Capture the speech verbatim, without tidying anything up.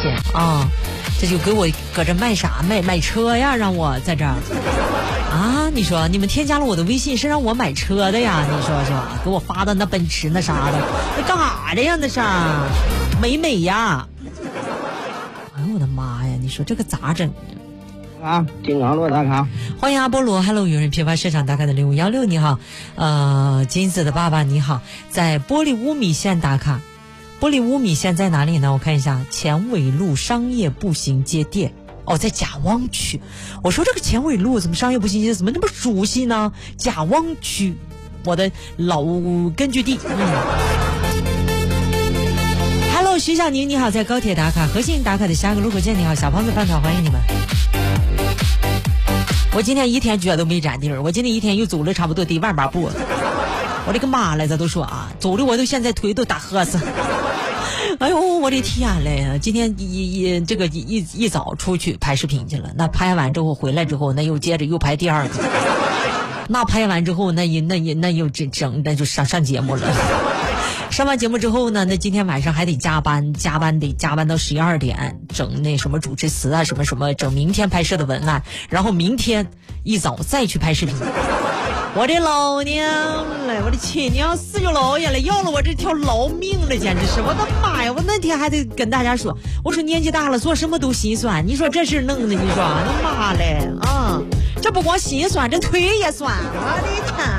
天啊，这就给我搁这卖啥卖买车呀，让我在这儿啊，你说你们添加了我的微信是让我买车的呀，你说是吧？给我发的那奔驰那啥的，那干啥的呀？那是美美呀！哎呦我的妈呀，你说这个咋整啊？金刚路打卡， 欢迎阿波罗 ，Hello 渔人批发市场打卡的零五幺六，你好，呃，金子的爸爸你好，在玻璃乌米线打卡，玻璃乌米线在哪里呢？我看一下，前纬路商业步行街店，哦，在贾汪区。我说这个前纬路怎么商业步行街怎么那么熟悉呢？贾汪区，我的老根据地。嗯。Hello， 徐小宁你好，在高铁打卡，和信打卡的下个路口见，你好，小胖子饭团欢迎你们。我今天一天脚都没沾地儿，我今天一天又走了差不多得万把步。我的个妈来，这都说啊，走的我都现在腿都打呵死。哎呦，我的天嘞！今天一一这个一一早出去拍视频去了，那拍完之后回来之后，那又接着又拍第二个。那拍完之后，那也那也那又整整那就上上节目了。上完节目之后呢，那今天晚上还得加班，加班得加班到十一二点，整那什么主持词啊，什么什么，整明天拍摄的文案，然后明天一早再去拍视频。我的老娘嘞，我的亲娘四舅老爷了，要了我这条老命了，简直是我的妈呀！我那天还得跟大家说，我说年纪大了做什么都心酸，你说这事弄的，你说那妈嘞啊，这不光心酸，这腿也酸，我的天！